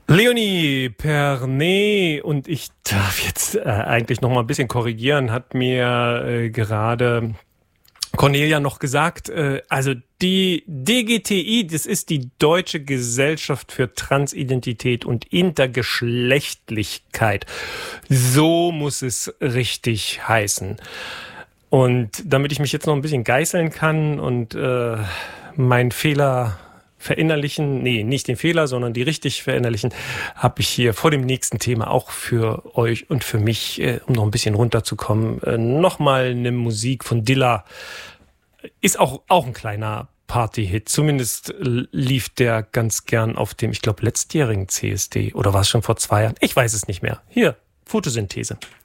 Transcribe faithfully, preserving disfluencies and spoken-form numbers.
Leonie Pernet, und ich darf jetzt äh, eigentlich noch mal ein bisschen korrigieren, hat mir äh, gerade Cornelia noch gesagt, äh, also die D G T I, das ist die Deutsche Gesellschaft für Transidentität und Intergeschlechtlichkeit. So muss es richtig heißen. Und damit ich mich jetzt noch ein bisschen geißeln kann und äh, meinen Fehler verinnerlichen, nee, nicht den Fehler, sondern die richtig verinnerlichen, habe ich hier vor dem nächsten Thema auch für euch und für mich, äh, um noch ein bisschen runterzukommen, äh, nochmal eine Musik von Dilla. Ist auch, auch ein kleiner Party-Hit. Zumindest lief der ganz gern auf dem, ich glaube, letztjährigen C S D. Oder war es schon vor zwei Jahren? Ich weiß es nicht mehr. Hier, Photosynthese.